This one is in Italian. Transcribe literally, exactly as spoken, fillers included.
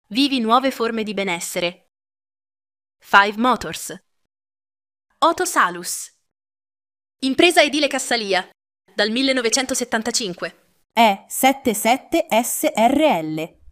Vivi nuove forme di benessere. Five Motors. Otosalus. Impresa edile Cassalia, dal millenovecentosettantacinque. E settantasette S R L.